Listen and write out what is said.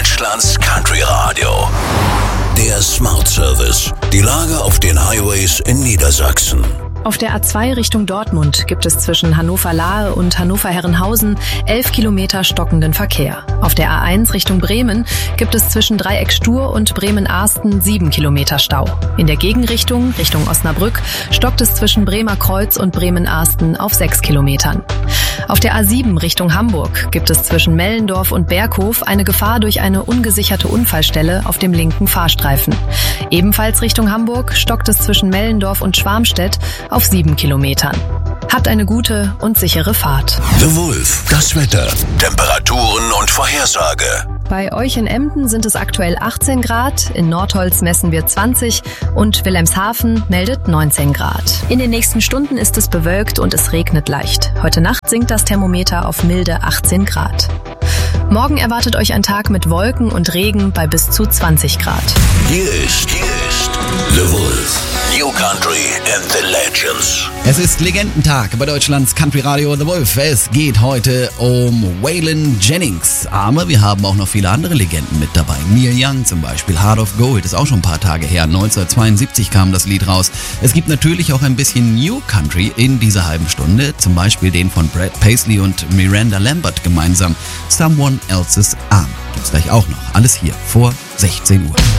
Deutschlands Country Radio. Der Smart Service. Die Lage auf den Highways in Niedersachsen. Auf der A2 Richtung Dortmund gibt es zwischen Hannover-Lahe und Hannover-Herrenhausen 11 Kilometer stockenden Verkehr. Auf der A1 Richtung Bremen gibt es zwischen Dreieck-Stur und Bremen-Arsten 7 Kilometer Stau. In der Gegenrichtung, Richtung Osnabrück, stockt es zwischen Bremer Kreuz und Bremen-Arsten auf 6 Kilometern. Auf der A7 Richtung Hamburg gibt es zwischen Mellendorf und Berghof eine Gefahr durch eine ungesicherte Unfallstelle auf dem linken Fahrstreifen. Ebenfalls Richtung Hamburg stockt es zwischen Mellendorf und Schwarmstedt auf 7 Kilometern. Habt eine gute und sichere Fahrt. The Wolf, das Wetter, Temperaturen und Vorhersage. Bei euch in Emden sind es aktuell 18 Grad, in Nordholz messen wir 20 und Wilhelmshaven meldet 19 Grad. In den nächsten Stunden ist es bewölkt und es regnet leicht. Heute Nacht sinkt das Thermometer auf milde 18 Grad. Morgen erwartet euch ein Tag mit Wolken und Regen bei bis zu 20 Grad. Hier ist The Wolf. New Country and the Legends. Es ist Legendentag bei Deutschlands Country Radio The Wolf. Es geht heute um Waylon Jennings. Aber wir haben auch noch viele andere Legenden mit dabei. Neil Young zum Beispiel, Heart of Gold, ist auch schon ein paar Tage her. 1972 kam das Lied raus. Es gibt natürlich auch ein bisschen New Country in dieser halben Stunde. Zum Beispiel den von Brad Paisley und Miranda Lambert gemeinsam. Someone Else's Arm. Gibt's gleich auch noch. Alles hier vor 16 Uhr.